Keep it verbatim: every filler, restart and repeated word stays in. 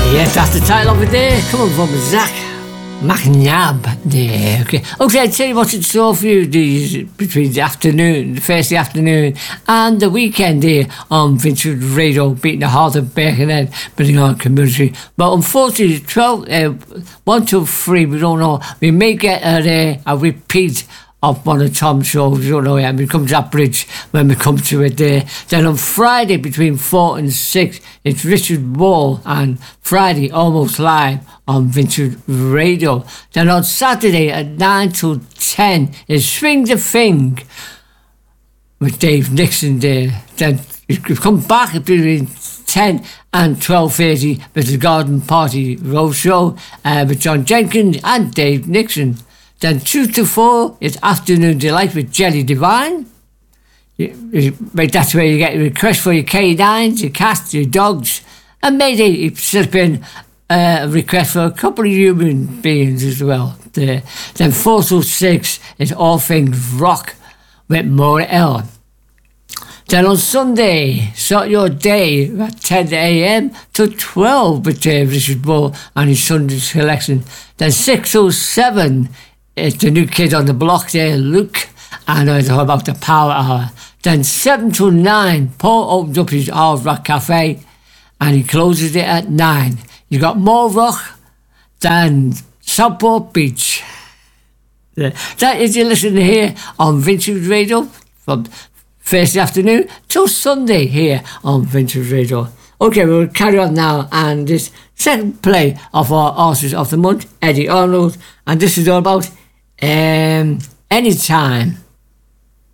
Yes, that's the title of the day, coming from Zach McNabb there. Okay, okay, I'll tell you what's in store for you these, between the afternoon, the Thursday afternoon and the weekend here on Vintage Radio, beating the heart of Birkenhead, building our community. But unfortunately, twelve, uh, one to three, we don't know. We may get a, a repeat of one of Tom's shows, you don't know yet. We come to that bridge when we come to it there. Then on Friday between four and six, it's Richard Wall and Friday Almost Live on Vintage Radio. Then on Saturday at nine to ten is Swing the Thing with Dave Nixon there. Then you come back between ten and twelve thirty with the Garden Party Road Show uh, with John Jenkins and Dave Nixon. Then two to four is Afternoon Delight with Jelly Divine. That's where you get your requests for your canines, your cats, your dogs, and maybe you slip in uh, a request for a couple of human beings as well. There. Then four to six is All Things Rock with Maura Ellen. Then on Sunday, start your day at ten a.m. to twelve with uh, Richard Bull and his Sunday selection. Then six to seven. It's the new kid on the block there, Luke, and it's all about the Power Hour. Then seven to nine, Paul opens up his Hard Rock Cafe and he closes it at nine. You got more rock than Southport Beach. That is you listen here on Vintage Radio from Thursday afternoon till Sunday here on Vintage Radio. Okay, we'll carry on now, and this second play of our Artist of the Month, Eddie Arnold, and this is all about um, Anytime.